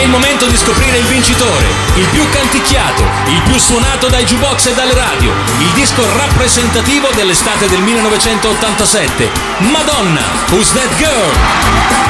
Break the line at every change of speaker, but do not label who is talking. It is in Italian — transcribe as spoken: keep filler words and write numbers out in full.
il momento di scoprire il vincitore, il più canticchiato, il più suonato dai jukebox e dalle radio, il disco rappresentativo dell'estate del millenovecentottantasette. Madonna, Who's That Girl?